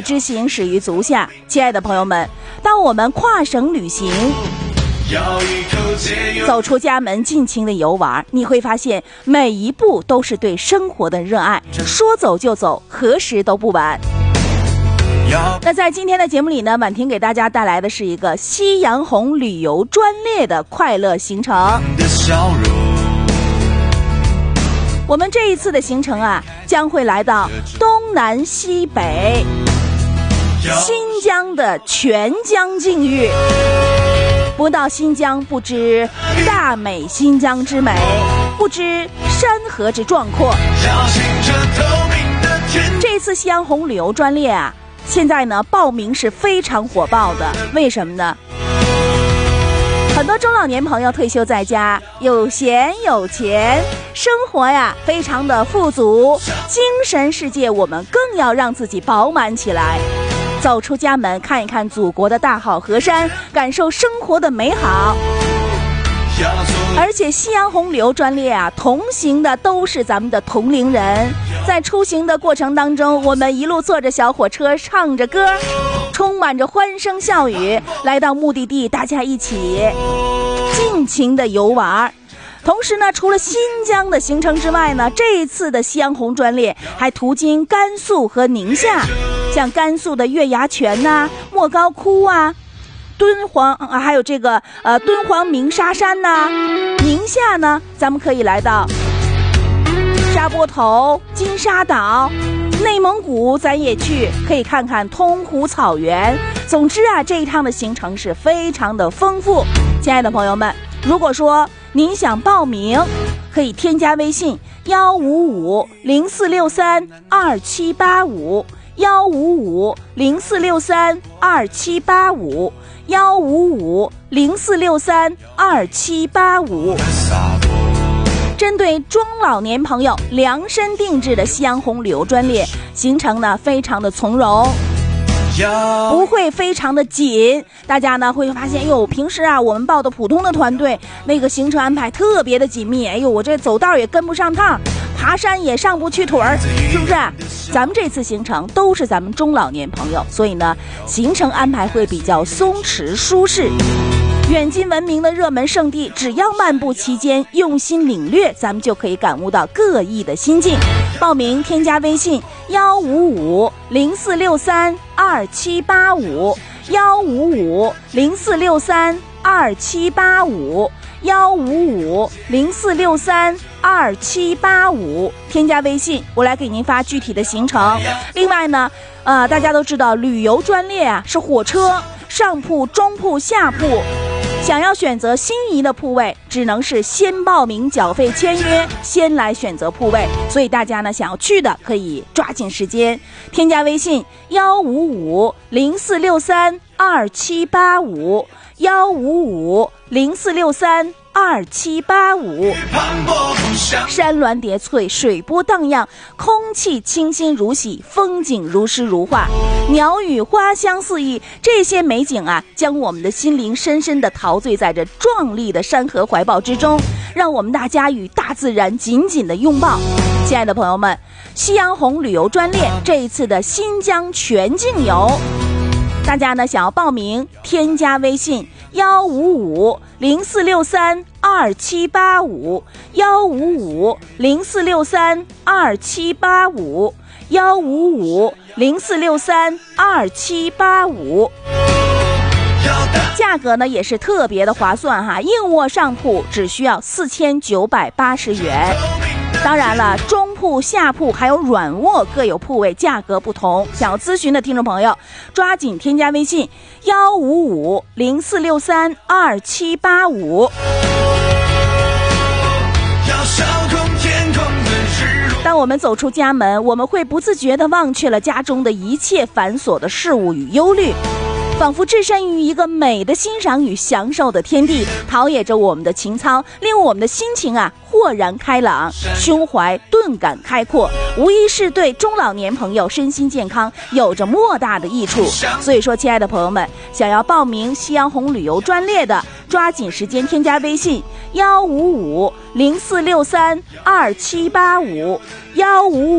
之行始于足下。亲爱的朋友们，当我们跨省旅行，走出家门尽情的游玩，你会发现每一步都是对生活的热爱，说走就走，何时都不晚。那在今天的节目里呢，婉婷给大家带来的是一个夕阳红旅游专列的快乐行程。我们这一次的行程啊，将会来到东南西北新疆的全疆境域。不到新疆，不知大美新疆之美，不知山河之壮阔。这次夕阳红旅游专列啊，现在呢报名是非常火爆的。为什么呢？很多中老年朋友退休在家，有闲有钱，生活呀非常的富足，精神世界我们更要让自己饱满起来。走出家门，看一看祖国的大好河山，感受生活的美好。而且夕阳红旅游专列啊，同行的都是咱们的同龄人。在出行的过程当中，我们一路坐着小火车，唱着歌，充满着欢声笑语，来到目的地，大家一起尽情的游玩。同时呢，除了新疆的行程之外呢，这一次的夕阳红专列还途经甘肃和宁夏，像甘肃的月牙泉呐、莫高窟啊、敦煌还有这个敦煌鸣沙山呐、宁夏呢，咱们可以来到沙坡头、金沙岛，内蒙古咱也去，可以看看通湖草原。总之啊，这一趟的行程是非常的丰富。亲爱的朋友们，如果说您想报名，可以添加微信15504632785 15504632785 15504632785。针对中老年朋友量身定制的夕阳红旅游专列行程呢，非常的从容，不会非常的紧。大家呢会发现，平时啊我们报的普通的团队那个行程安排特别的紧密，我这走道也跟不上趟，爬山也上不去腿儿，是不是？咱们这次行程都是咱们中老年朋友，所以呢行程安排会比较松弛舒适。远近闻名的热门圣地，只要漫步其间，用心领略，咱们就可以感悟到各异的心境。报名添加微信15504632785 15504632785 15504632785，添加微信，我来给您发具体的行程。另外呢，大家都知道旅游专列啊是火车，上铺、中铺、下铺。想要选择心仪的铺位，只能是先报名缴费签约，先来选择铺位。所以大家呢想要去的可以抓紧时间，添加微信15504632785 15504632785。山峦叠翠，水波荡漾，空气清新如洗，风景如诗如画，鸟语花香四溢，这些美景啊，将我们的心灵深深地陶醉在这壮丽的山河怀抱之中，让我们大家与大自然紧紧的拥抱。亲爱的朋友们，夕阳红旅游专列这一次的新疆全境游，大家呢想要报名，添加微信15504632785 15504632785 15504632785。价格呢也是特别的划算哈，硬卧上铺只需要4980元。当然了，中铺、下铺还有软卧各有铺位，价格不同。想要咨询的听众朋友，抓紧添加微信15504632785。当我们走出家门，我们会不自觉地忘却了家中的一切繁琐的事物与忧虑，仿佛置身于一个美的欣赏与享受的天地，陶冶着我们的情操，令我们的心情啊豁然开朗，胸怀顿感开阔，无疑是对中老年朋友身心健康有着莫大的益处。所以说，亲爱的朋友们，想要报名夕阳红旅游专列的，抓紧时间添加微信15504632785 155